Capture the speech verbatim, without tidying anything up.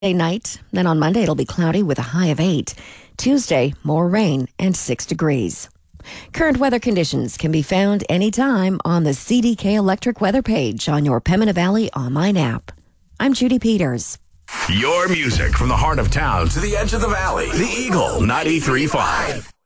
night. Then on Monday, it'll be cloudy with a high of eight. Tuesday, more rain and six degrees. Current weather conditions can be found anytime on the C D K Electric weather page on your Pembina Valley online app. I'm Judy Peters. Your music from the heart of town to the edge of the valley. The Eagle ninety-three point five.